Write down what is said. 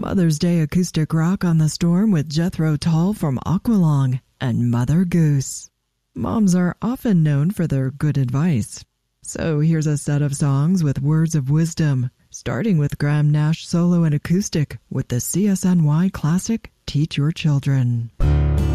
Mother's Day acoustic rock on the Storm with Jethro Tull from Aqualung and Mother Goose. Moms are often known for their good advice. So here's a set of songs with words of wisdom, starting with Graham Nash solo and acoustic with the CSNY classic Teach Your Children.